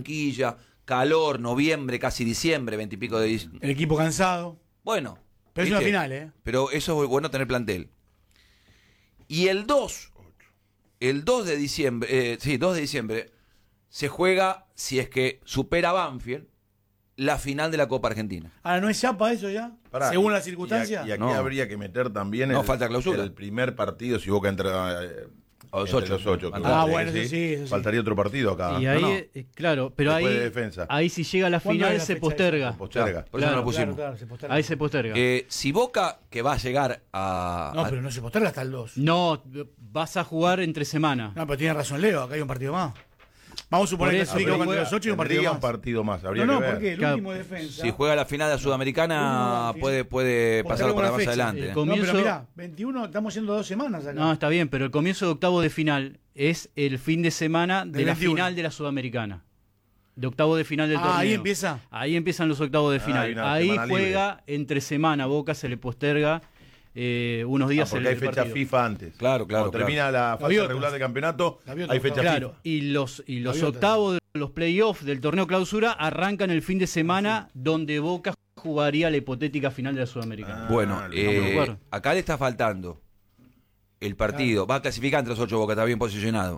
Barranquilla, calor, noviembre, casi diciembre, 20 y pico de diciembre. El equipo cansado. Bueno. Pero ¿viste? es una final, ¿eh? Pero eso es bueno tener plantel. Y el 2 de diciembre, 2 de diciembre, se juega, si es que supera Banfield, la final de la Copa Argentina. Ahora, ¿no es chapa eso ya? Pará, Según las circunstancias. Y aquí No. habría que meter también falta clausura. el primer partido, si Boca entra A los entre 8. los 8. Bueno, eso sí. Faltaría otro partido acá. Y ahí, claro, pero Después ahí, de defensa. ahí si llega a la ¿Cuándo final es la se fecha posterga. esa? Posterga. Por eso no lo pusimos. Claro, se posterga. Ahí se posterga. Si Boca, que va a llegar a... No, pero no se posterga hasta el 2. No, vas a jugar entre semana. No, pero tiene razón Leo, acá hay un partido más. Vamos a suponer Por que eso, clasifica pero entre los 8 y un partido Tendría más. un partido más, habría No, que ver. porque el Claro, último de defensa. Si juega la final de la Sudamericana, Uno, puede pasarlo para una más fecha. adelante. El No, comienzo- pero mirá, 21, estamos yendo 2 semanas acá. No, está bien, pero el comienzo de octavo de final es el fin de semana de Del la 21. final de la Sudamericana. De octavo de final del torneo. Ahí empieza. Ahí empiezan los octavos de final. hay una Ahí semana juega entre semana. Boca se le posterga unos días Porque hay el fecha partido. FIFA antes. Claro. Cuando termina la fase Gaviotas. regular del campeonato, Gaviotas. hay fecha Claro, FIFA. y los Gaviotas. octavos de los playoffs del torneo clausura arrancan el fin de semana donde Boca jugaría la hipotética final de la Sudamericana. Bueno, jugar. acá le está faltando el partido. Va a clasificar entre los 8 Boca, está bien posicionado.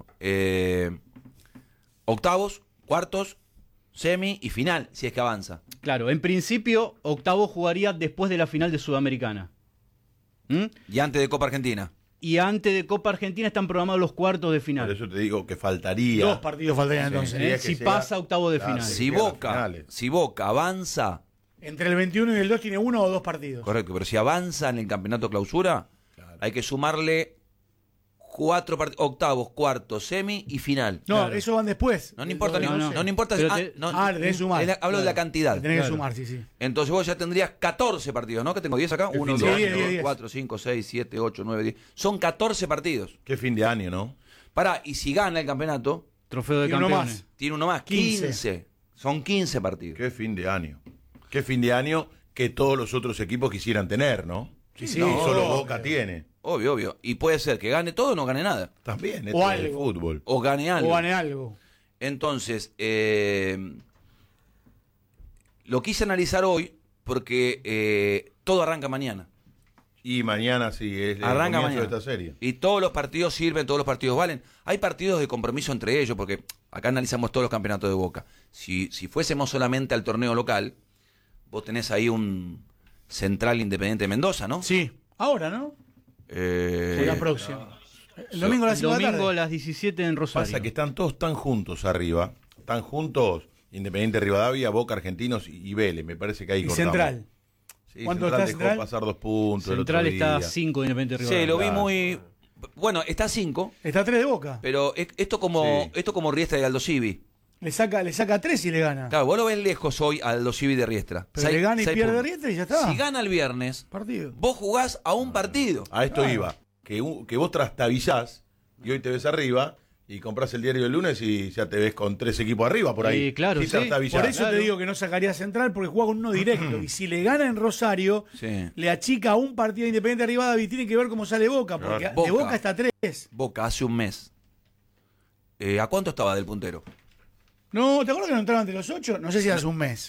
Octavos, cuartos, semi y final, si es que avanza. Claro, en principio octavo jugaría después de la final de Sudamericana. ¿Mm? Y antes de Copa Argentina. Y antes de Copa Argentina están programados los cuartos de Por final. eso te digo que faltaría. 2 partidos faltarían entonces. sí. ¿Eh? es que Si llega- pasa octavo de Claro, final. sí. Si llega a las Boca, finales. si Boca avanza, Entre el 21 y el 2 tiene 1 o 2 partidos. correcto, pero si avanza en el campeonato clausura, hay que sumarle 4 octavos, cuartos, semi y final. No, Claro. eso van después. No importa, No, no. no importa. Pero le tenés que sumar. Hablo de la cantidad. Tenés que Claro. sumar, sí. Entonces vos ya tendrías 14 partidos, ¿no? Que tengo 10 acá. Qué 1, fin 2, de año, 4, 5, 6, 7, 8, 9, 10. Son 14 partidos. Qué fin de año, ¿no? Pará, y si gana el campeonato, Trofeo de Y uno campeones. más. tiene uno más. 15. Son 15 partidos. Qué fin de año. Qué fin de año que todos los otros equipos quisieran tener, ¿no? Sí, No, solo obvio. Boca tiene. Obvio. Y puede ser que gane todo o no gane nada. También, O esto es el algo. fútbol. O gane algo. O gane algo. Entonces, lo quise analizar hoy porque todo arranca mañana. Y mañana sí, es el Arranca comienzo mañana. de esta serie. Y todos los partidos sirven, todos los partidos valen. Hay partidos de compromiso entre ellos, porque acá analizamos todos los campeonatos de Boca. Si fuésemos solamente al torneo local, vos tenés ahí un Central Independiente de Mendoza, ¿no? Sí. Ahora, ¿no? O la próxima. El domingo a las El 5 de la domingo a tarde. las 17 en Rosario. Pasa que están todos tan juntos arriba, tan juntos Independiente Rivadavia, Boca Argentinos y Vélez. Me parece que ahí Y cortamos. Central. Sí, ¿Cuánto Central está dejó Central? pasar 2 puntos. el Central otro está día. 5 de Independiente Rivadavia. Sí, lo vi Claro. muy... Bueno, está 5, Está 3 de Boca. pero esto como Riestra y Aldo Civi. Le saca 3 y le gana. Claro, vos lo ves lejos hoy a Aldo Civi de Riestra. Pero le gana y 6 pierde puntos. Riestra y ya está. Si gana el viernes, Partido. vos jugás a un partido. A esto iba. Que vos trastabillás y hoy te ves arriba y compras el diario el lunes y ya te ves con 3 equipos arriba por ahí. Claro, Sí, sí. trastabillás. Por eso Claro. te digo que no sacaría Central porque juega con uno directo. Y si le gana en Rosario, Sí. le achica un partido de Independiente Rivadavia y tiene que ver cómo sale Boca. Porque Claro. de Boca. Boca está 3. Boca hace un mes. ¿A cuánto estaba del puntero? No, ¿te acuerdas que no entraban entre los 8? No sé si hace un mes.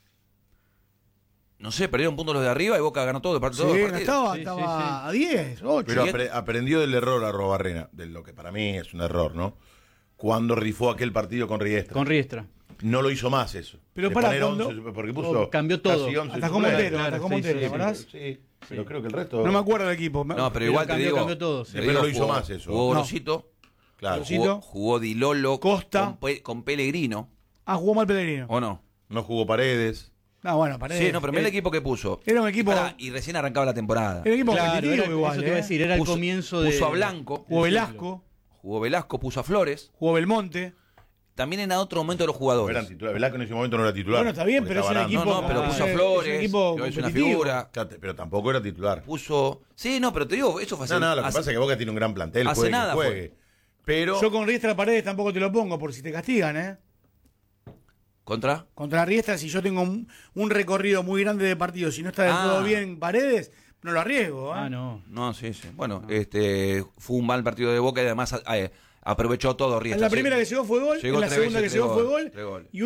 No sé, perdieron puntos los de arriba y Boca ganó todo, Sí, todos los no partidos. estaba, Sí, estaba sí, a 10, 8. Pero Sí. aprendió del error a Robarrena, de lo que para mí es un error, ¿no? Cuando rifó aquel partido con Riestra. Con Riestra. No lo hizo más eso. Pero De pará, poner cuando- 11, porque puso cambió todo. casi 11 Atajó suplentes. Montero, Claro, atajó sí, Montero, sí, ¿te sí. acordás? Sí, pero creo que el resto... No me acuerdo del equipo. No, pero igual te cambió, digo. cambió todo, sí. te Pero digo, no hizo más eso. Jugó No. Rosito, Claro, Rosito. jugó Di Lolo, Costa. con Pellegrino, Ah, jugó mal Pellegrino. ¿o no? no jugó Paredes. No, bueno, Paredes. Sí, no, pero mira el equipo que puso. Era un equipo. Pará, y recién arrancaba la temporada. Era un equipo Claro, competitivo era, igual. eso te iba a decir, era el Puso- comienzo de... puso a Blanco, Jugó Velasco, jugó Velasco, puso a Flores. jugó Belmonte. También en otro momento de los jugadores. Eran titulares. Velasco en ese momento no era titular. Bueno, está bien, porque pero es un estaba equipo. No, pero puso a es un Flores, equipo que hoy es una competitivo. figura. Claro, pero tampoco era titular. Puso. Sí, no, pero te digo, eso fue No, lo que pasa es que Boca tiene un gran plantel. hace Juegue nada que juegue. fue. Pero Yo con Riestra Paredes tampoco te lo pongo por si te castigan, ¿eh? ¿Contra? Contra Riestra, si yo tengo un recorrido muy grande de partidos, si no está del todo bien Paredes, no lo arriesgo. ¿eh? Ah, no. No, sí. Bueno, fue un mal partido de Boca y además aprovechó todo Riestra. En la primera que llegó fue gol, Llegó en la 3 segunda que veces, llegó 3 fue gol. goles. Y